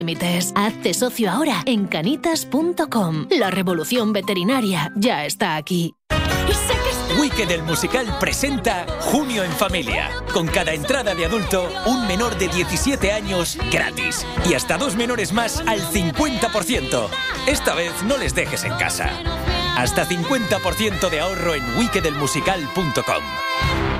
límites. Hazte socio ahora en canitas.com. La revolución veterinaria ya está aquí. Wicked el musical presenta Junio en Familia. Con cada entrada de adulto, un menor de 17 años gratis. Y hasta 2 menores más al 50%. Esta vez no les dejes en casa. Hasta 50% de ahorro en wickedelmusical.com.